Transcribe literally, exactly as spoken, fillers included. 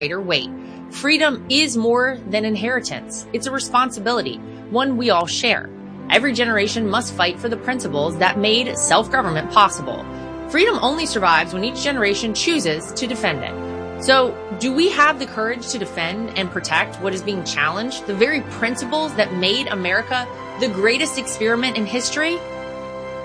greater weight. Freedom is more than inheritance. It's a responsibility, one we all share. Every generation must fight for the principles that made self-government possible. Freedom only survives when each generation chooses to defend it. So, do we have the courage to defend and protect what is being challenged, the very principles that made America the greatest experiment in history?